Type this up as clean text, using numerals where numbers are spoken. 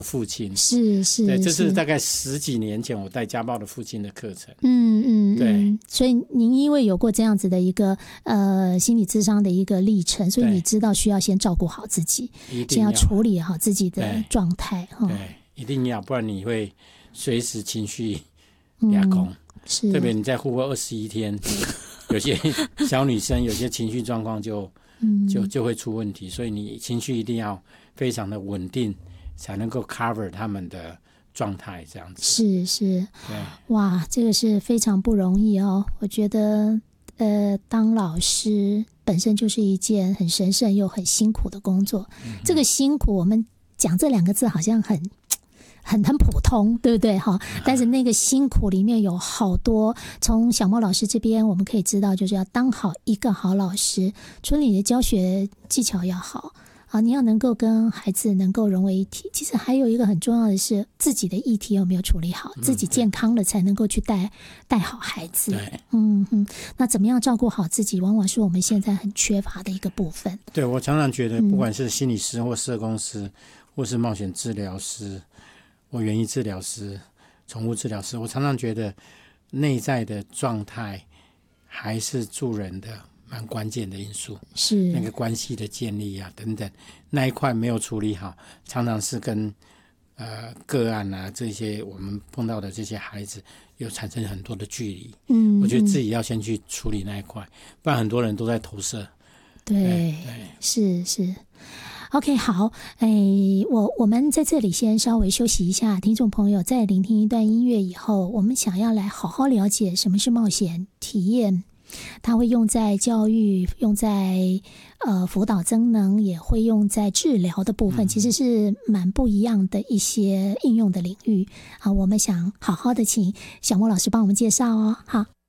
父亲， 是是， 对，这是大概10几年前我带家暴的父亲的课程。 对，所以您因为有过这样子的一个心理咨商的一个历程，所以你知道需要先照顾好自己，先要处理好自己的状态。 对，一定要，不然你会随时情绪压空。特别你在户外21天，有些小女生有些情绪状况就会出问题，所以你情绪一定要非常的稳定，才能够 cover 他们的状态，这样子。是，哇，这个是非常不容易哦。我觉得当老师本身就是一件很神圣又很辛苦的工作。这个辛苦，我们讲这2个字好像很普通，对不对哈？但是那个辛苦里面有好多，从小莫老师这边我们可以知道，就是要当好一个好老师，除了你的教学技巧要好啊，你要能够跟孩子能够融为一体。其实还有一个很重要的是，自己的议题有没有处理好，自己健康了才能够去带好孩子。那怎么样照顾好自己，往往是我们现在很缺乏的一个部分。对，我常常觉得，不管是心理师或社工师，或是冒险治疗师，或园艺治疗师、宠物治疗师，我常常觉得内在的状态还是助人的蛮关键的因素，是那个关系的建立啊等等，那一块没有处理好，常常是跟个案啊这些我们碰到的这些孩子有产生很多的距离。我觉得自己要先去处理那一块，不然很多人都在投射。对，是。OK， 好，我们在这里先稍微休息一下，听众朋友在聆听一段音乐以后，我们想要来好好了解什么是冒险体验，它会用在教育，用在辅导增能，也会用在治疗的部分，其实是蛮不一样的一些应用的领域啊。我们想好好的请小莫老师帮我们介绍哦。好。